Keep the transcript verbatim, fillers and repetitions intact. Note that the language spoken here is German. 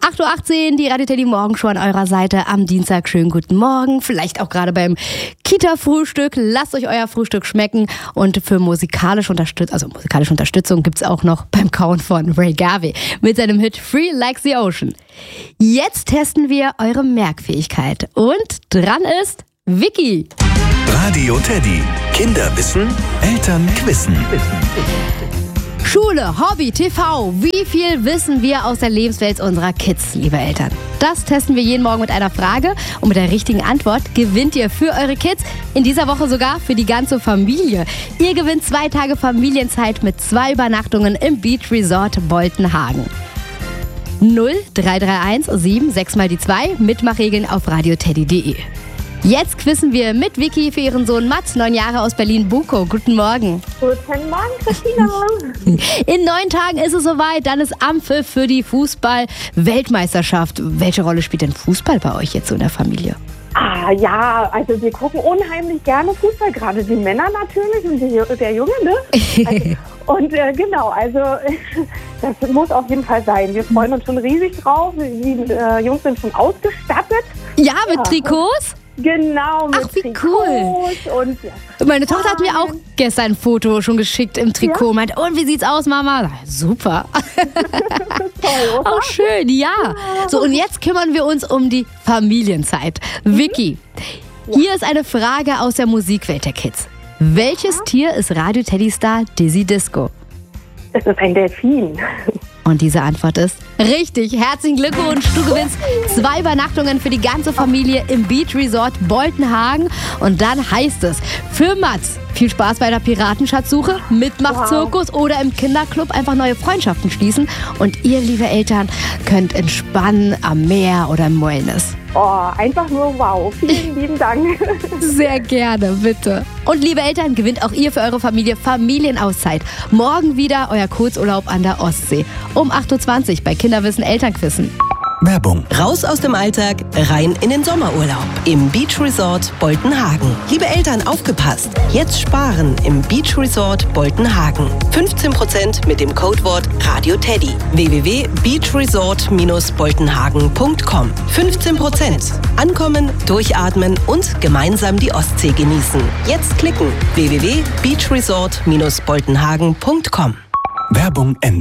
acht Uhr achtzehn, die Radio Teddy Morgenshow an eurer Seite am Dienstag. Schönen guten Morgen, vielleicht auch gerade beim Kita-Frühstück. Lasst euch euer Frühstück schmecken und für musikalische Unterstützung, also musikalische Unterstützung gibt's auch noch beim Kauen von Ray Garvey mit seinem Hit Free Like the Ocean. Jetzt testen wir eure Merkfähigkeit und dran ist Vicky. Radio Teddy. Kinder wissen, Eltern quissen. Schule, Hobby, T V. Wie viel wissen wir aus der Lebenswelt unserer Kids, liebe Eltern? Das testen wir jeden Morgen mit einer Frage und mit der richtigen Antwort gewinnt ihr für eure Kids, in dieser Woche sogar für die ganze Familie. Ihr gewinnt zwei Tage Familienzeit mit zwei Übernachtungen im Beach Resort Boltenhagen. null drei drei eins sieben sechs mal die zwei, Mitmachregeln auf radioteddy punkt de. Jetzt quizzen wir mit Vicky für ihren Sohn Mats, neun Jahre aus Berlin-Bukow. Guten Morgen. Guten Morgen, Christina. In neun Tagen ist es soweit, dann ist Ampfiff für die Fußball-Weltmeisterschaft. Welche Rolle spielt denn Fußball bei euch jetzt so in der Familie? Ah ja, also wir gucken unheimlich gerne Fußball, gerade die Männer natürlich und die, der Junge, ne? Also, und äh, genau, also das muss auf jeden Fall sein. Wir freuen uns schon riesig drauf. Die äh, Jungs sind schon ausgestattet. Ja, mit ja. Trikots? Genau, mit Ach, wie Trikots cool. Und, ja. Meine Tochter hat mir auch gestern ein Foto schon geschickt im Trikot. Ja? Meint, und wie sieht's aus, Mama? Super. Toll, oder? Auch schön, ja. So, und jetzt kümmern wir uns um die Familienzeit. Vicky, ja. Hier ist eine Frage aus der Musikwelt der Kids. Welches ja. Tier ist Radio Teddy Star Dizzy Disco? Es ist ein Delfin. Und diese Antwort ist richtig. Herzlichen Glückwunsch. Du gewinnst zwei Übernachtungen für die ganze Familie im Beach Resort Boltenhagen. Und dann heißt es für Mats viel Spaß bei der Piratenschatzsuche, Mitmachzirkus wow. oder im Kinderclub einfach neue Freundschaften schließen. Und ihr, liebe Eltern, könnt entspannen am Meer oder im Wellness. Oh, einfach nur wow. Vielen lieben Dank. Sehr gerne, bitte. Und liebe Eltern, gewinnt auch ihr für eure Familie Familienauszeit. Morgen wieder euer Kurzurlaub an der Ostsee. Um acht Uhr zwanzig bei Kinderwissen Elternquissen. Werbung. Raus aus dem Alltag, rein in den Sommerurlaub im Beach Resort Boltenhagen. Liebe Eltern, aufgepasst! Jetzt sparen im Beach Resort Boltenhagen. fünfzehn Prozent mit dem Codewort RadioTeddy. w w w punkt beachresort boltenhagen punkt com. fünfzehn Prozent. Ankommen, durchatmen und gemeinsam die Ostsee genießen. Jetzt klicken. w w w punkt beachresort boltenhagen punkt com. Werbung Ende.